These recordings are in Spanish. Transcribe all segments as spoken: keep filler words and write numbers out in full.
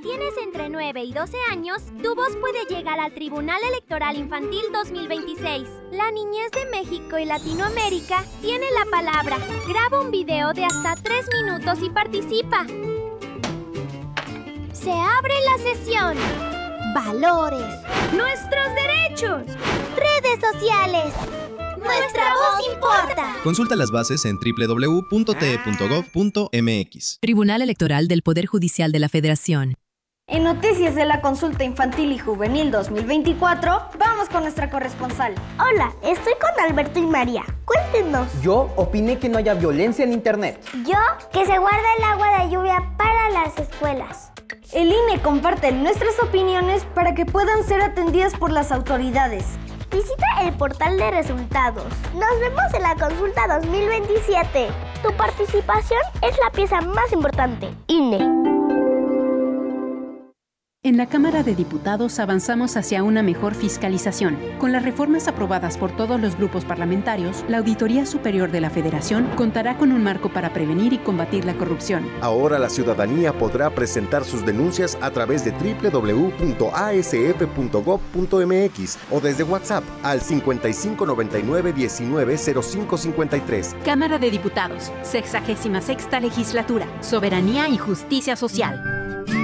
tienes entre nueve y doce años, tu voz puede llegar al Tribunal Electoral Infantil dos mil veintiséis. La niñez de México y Latinoamérica tiene la palabra. Graba un video de hasta tres minutos y participa. Se abre la sesión. Valores. Nuestros derechos. Redes sociales. ¡Nuestra voz importa! Consulta las bases en doble u doble u doble u punto t e punto gov punto m x. Tribunal Electoral del Poder Judicial de la Federación. En noticias de la consulta infantil y juvenil dos mil veinticuatro, vamos con nuestra corresponsal. Hola, estoy con Alberto y María. Cuéntenos. Yo opiné que no haya violencia en internet. Yo, que se guarda el agua de lluvia para las escuelas. El I N E comparte nuestras opiniones para que puedan ser atendidas por las autoridades. Visita el portal de resultados. Nos vemos en la consulta dos mil veintisiete. Tu participación es la pieza más importante. I N E. En la Cámara de Diputados avanzamos hacia una mejor fiscalización. Con las reformas aprobadas por todos los grupos parlamentarios, la Auditoría Superior de la Federación contará con un marco para prevenir y combatir la corrupción. Ahora la ciudadanía podrá presentar sus denuncias a través de doble u doble u doble u punto a s f punto gov punto m x o desde WhatsApp al cincuenta y cinco noventa y nueve diecinueve cero cinco cincuenta y tres. Cámara de Diputados, sexagésima sexta Legislatura, Soberanía y Justicia Social.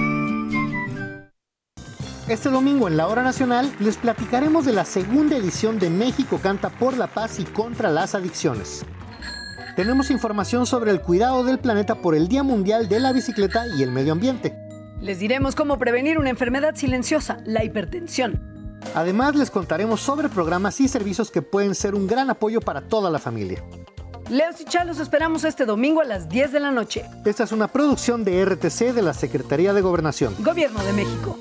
Este domingo en la Hora Nacional les platicaremos de la segunda edición de México Canta por la Paz y contra las Adicciones. Tenemos información sobre el cuidado del planeta por el Día Mundial de la Bicicleta y el Medio Ambiente. Les diremos cómo prevenir una enfermedad silenciosa, la hipertensión. Además, les contaremos sobre programas y servicios que pueden ser un gran apoyo para toda la familia. Leos y Chalos esperamos este domingo a las diez de la noche. Esta es una producción de R T C de la Secretaría de Gobernación. Gobierno de México.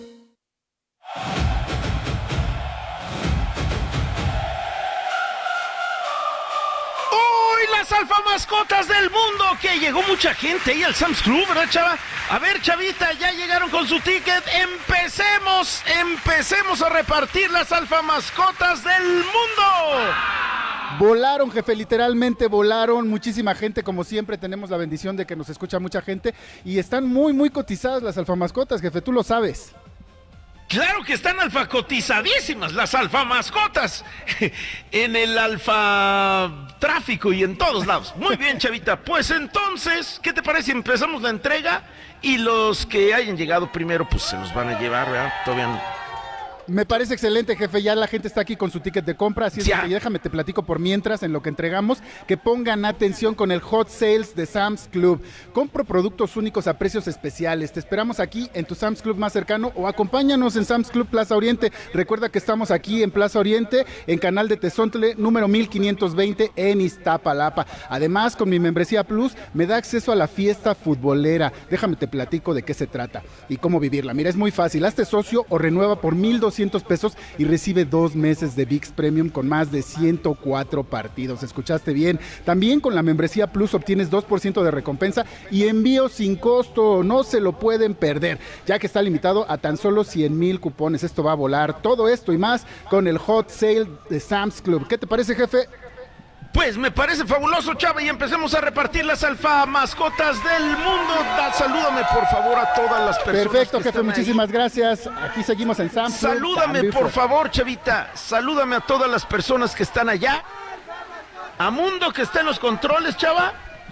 Las alfamascotas del mundo, que llegó mucha gente ahí al Sam's Club, ¿verdad, chava? A ver, chavita, ya llegaron con su ticket. Empecemos, empecemos a repartir las alfamascotas del mundo. Volaron, jefe, literalmente volaron. Muchísima gente, como siempre, tenemos la bendición de que nos escucha mucha gente y están muy, muy cotizadas las alfamascotas, jefe, tú lo sabes. Claro que están alfacotizadísimas las alfamascotas en el alfa tráfico y en todos lados. Muy bien, chavita, pues entonces, ¿qué te parece? Empezamos la entrega y los que hayan llegado primero, pues se los van a llevar, ¿verdad? Todavía no. Me parece excelente, jefe, ya la gente está aquí con su ticket de compra, así es ya. que déjame te platico por mientras en lo que entregamos, que pongan atención con el Hot Sales de Sam's Club. Compro productos únicos a precios especiales, te esperamos aquí en tu Sam's Club más cercano o acompáñanos en Sam's Club Plaza Oriente. Recuerda que estamos aquí en Plaza Oriente, en Canal de Tezontle, número mil quinientos veinte en Iztapalapa. Además, con mi membresía Plus, me da acceso a la fiesta futbolera. Déjame te platico de qué se trata y cómo vivirla. Mira, es muy fácil, hazte socio o renueva por mil doscientos pesos y recibe dos meses de V I X Premium con más de ciento cuatro partidos. ¿Escuchaste bien? También con la membresía Plus obtienes dos por ciento de recompensa y envío sin costo. No se lo pueden perder, ya que está limitado a tan solo cien mil cupones. Esto va a volar. Todo esto y más con el Hot Sale de Sam's Club. ¿Qué te parece, jefe? Pues me parece fabuloso, chava, y empecemos a repartir las alfa mascotas del mundo. Da, salúdame, por favor, a todas las personas. Perfecto, que jefe, están muchísimas ahí. gracias. Aquí seguimos en Sam's Club. Salúdame, por favor, chavita. Salúdame a todas las personas que están allá. A Mundo, que está en los controles, chava.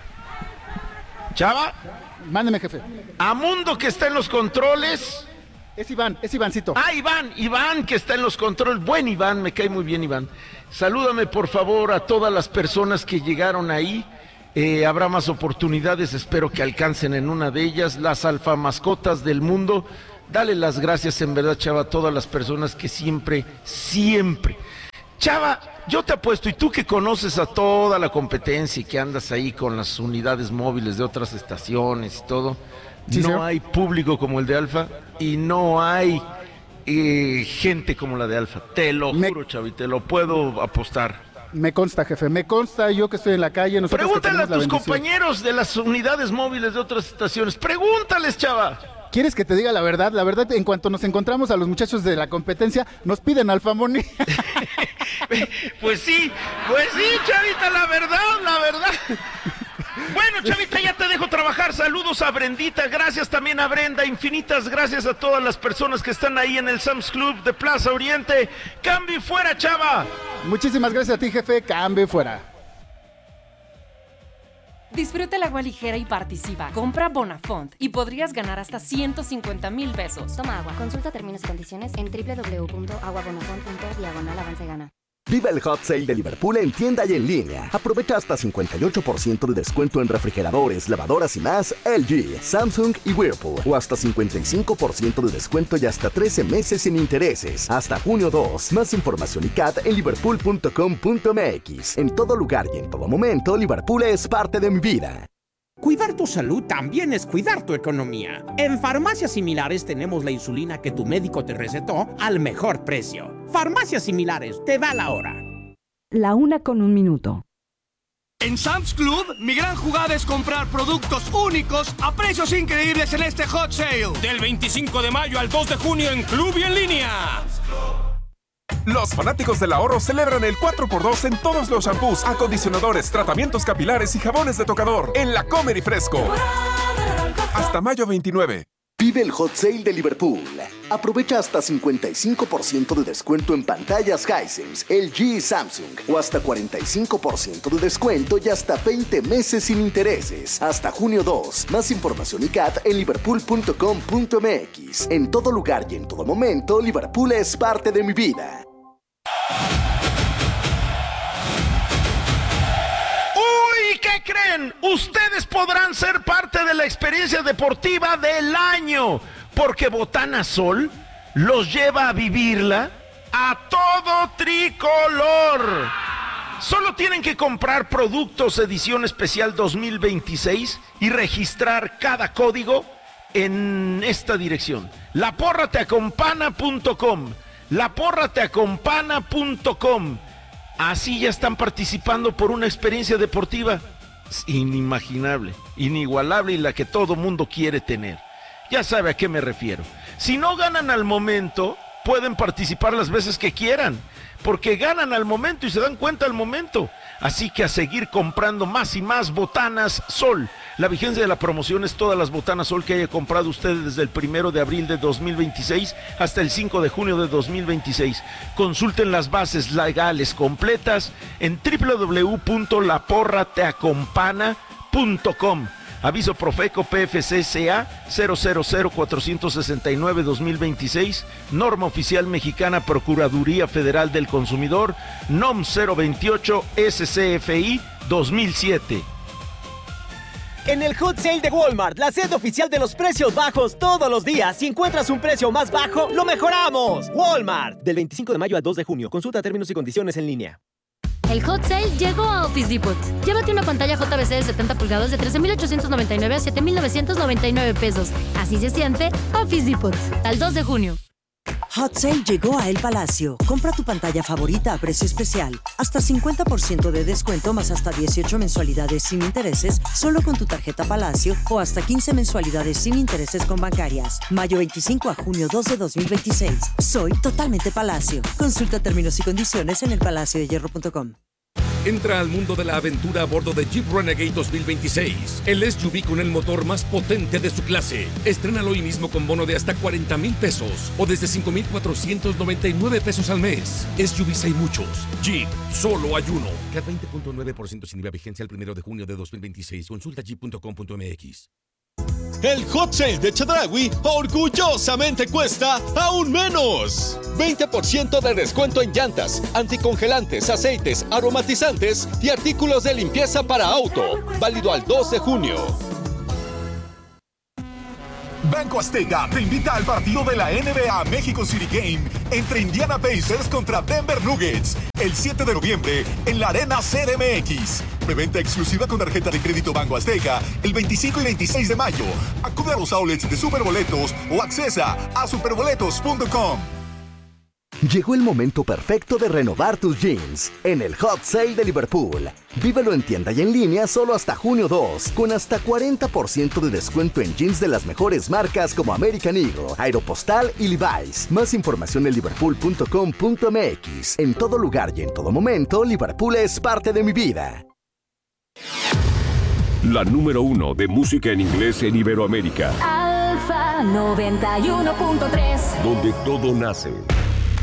Chava. Mándeme, jefe. A Mundo, que está en los controles. Es Iván, es Ivancito. Ah, Iván, Iván, que está en los controles. Buen Iván, me cae muy bien, Iván. Salúdame, por favor, a todas las personas que llegaron ahí. Eh, habrá más oportunidades, espero que alcancen en una de ellas. Las alfamascotas del mundo. Dale las gracias, en verdad, chava, a todas las personas que siempre, siempre. Chava, yo te apuesto, y tú que conoces a toda la competencia y que andas ahí con las unidades móviles de otras estaciones y todo, sí, no señor. Hay público como el de Alfa y no hay eh, gente como la de Alfa. Te lo me... juro, Chavi, te lo puedo apostar. Me consta, jefe, me consta, yo que estoy en la calle. Pregúntale a tus compañeros de las unidades móviles de otras estaciones. Pregúntales, chava. ¿Quieres que te diga la verdad? La verdad, en cuanto nos encontramos a los muchachos de la competencia, nos piden Alfamoni. Pues sí, pues sí, chavita, la verdad, la verdad. Bueno, Chavita, ya te dejo trabajar. Saludos a Brendita, gracias también a Brenda. Infinitas gracias a todas las personas que están ahí en el Sam's Club de Plaza Oriente. Cambio y fuera, Chava. Muchísimas gracias a ti, jefe. Cambio y fuera. Disfruta el agua ligera y participa. Compra Bonafont y podrías ganar hasta ciento cincuenta mil pesos. Toma agua. Consulta términos y condiciones en doble u doble u doble u punto aguabonafont punto diagonal avance gana. Viva el Hot Sale de Liverpool en tienda y en línea. Aprovecha hasta cincuenta y ocho por ciento de descuento en refrigeradores, lavadoras y más L G, Samsung y Whirlpool. O hasta cincuenta y cinco por ciento de descuento y hasta trece meses sin intereses. Hasta junio dos. Más información y C A T en liverpool punto com punto m x. En todo lugar y en todo momento, Liverpool es parte de mi vida. Cuidar tu salud también es cuidar tu economía. En Farmacias Similares tenemos la insulina que tu médico te recetó al mejor precio. Farmacias Similares, te da la hora. La una con un minuto. En Sam's Club, mi gran jugada es comprar productos únicos a precios increíbles en este Hot Sale. Del veinticinco de mayo al dos de junio en Club y en línea. Los fanáticos del ahorro celebran el cuatro por dos en todos los shampoos, acondicionadores, tratamientos capilares y jabones de tocador en La Comer y Fresco. Hasta mayo veintinueve. Vive el Hot Sale de Liverpool. Aprovecha hasta cincuenta y cinco por ciento de descuento en pantallas Hisense, L G y Samsung. O hasta cuarenta y cinco por ciento de descuento y hasta veinte meses sin intereses. Hasta junio dos. Más información y C A T en liverpool punto com punto m x. En todo lugar y en todo momento, Liverpool es parte de mi vida. ¡Uy! ¿Qué creen? Ustedes podrán ser parte de la experiencia deportiva del año, porque Botana Sol los lleva a vivirla a todo tricolor. Solo tienen que comprar productos edición especial dos mil veintiséis y registrar cada código en esta dirección: la porra te acompana punto com. la porra te acompana punto com. Así ya están participando por una experiencia deportiva inimaginable, inigualable y la que todo mundo quiere tener. Ya sabe a qué me refiero. Si no ganan al momento, pueden participar las veces que quieran, porque ganan al momento y se dan cuenta al momento. Así que a seguir comprando más y más Botanas Sol. La vigencia de la promoción es todas las Botanas Sol que haya comprado usted desde el primero de abril de dos mil veintiséis hasta el cinco de junio de dos mil veintiséis. Consulten las bases legales completas en doble u doble u doble u punto la porra te acompana punto com. Aviso Profeco P F C C A cero cero cero cuatro seis nueve dos mil veintiséis, norma oficial mexicana Procuraduría Federal del Consumidor, N O M cero veintiocho S C F I dos mil siete. En el Hot Sale de Walmart, la sede oficial de los precios bajos todos los días. Si encuentras un precio más bajo, lo mejoramos. Walmart. Del veinticinco de mayo al dos de junio. Consulta términos y condiciones en línea. El Hot Sale llegó a Office Depot. Llévate una pantalla J V C de setenta pulgadas de trece mil ochocientos noventa y nueve a siete mil novecientos noventa y nueve pesos. Así se siente Office Depot. Al dos de junio. Hot Sale llegó a El Palacio. Compra tu pantalla favorita a precio especial. Hasta cincuenta por ciento de descuento más hasta dieciocho mensualidades sin intereses solo con tu tarjeta Palacio o hasta quince mensualidades sin intereses con bancarias. Mayo veinticinco a junio dos de dos mil veintiséis. Soy totalmente Palacio. Consulta términos y condiciones en el palacio de hierro punto com. Entra al mundo de la aventura a bordo de Jeep Renegade dos mil veintiséis, el S U V con el motor más potente de su clase. Estrénalo hoy mismo con bono de hasta cuarenta mil pesos o desde cinco mil cuatrocientos noventa y nueve pesos al mes. S U Vs hay muchos, Jeep solo hay uno. C A T veinte punto nueve por ciento sin I V A, vigencia el primero de junio de dos mil veintiséis. Consulta jeep punto com punto m x. El Hot Sale de Chedraui orgullosamente cuesta aún menos. veinte por ciento de descuento en llantas, anticongelantes, aceites, aromatizantes y artículos de limpieza para auto. Válido al dos de junio. Banco Azteca te invita al partido de la N B A México City Game entre Indiana Pacers contra Denver Nuggets el siete de noviembre en la Arena C D M X. Preventa exclusiva con tarjeta de crédito Banco Azteca el veinticinco y veintiséis de mayo. Acude a los outlets de Superboletos o accesa a superboletos punto com. Llegó el momento perfecto de renovar tus jeans en el Hot Sale de Liverpool. Vívelo en tienda y en línea solo hasta junio dos, con hasta cuarenta por ciento de descuento en jeans de las mejores marcas como American Eagle, Aeropostale y Levi's. Más información en liverpool punto com punto m x. En todo lugar y en todo momento, Liverpool es parte de mi vida. la número uno de música en inglés en Iberoamérica. Alfa noventa y uno punto tres. Donde todo nace.